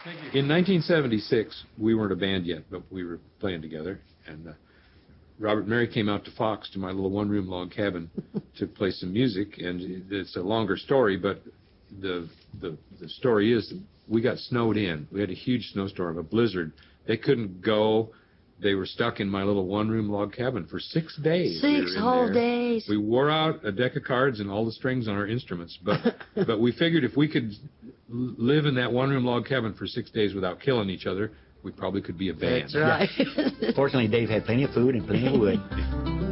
In 1976, we weren't a band yet, but we were playing together, and Robert and Mary came out to Fox, to my little one-room log cabin, to play some music, and it's a longer story, but the story is we got snowed in. We had a huge snowstorm, a blizzard. They couldn't go. They were stuck in my little one-room log cabin for 6 days. 6 whole days. We wore out a deck of cards and all the strings on our instruments, but we figured if we could live in that one-room log cabin for 6 days without killing each other, we probably could be a band. That's right. Fortunately, Dave had plenty of food and plenty of wood.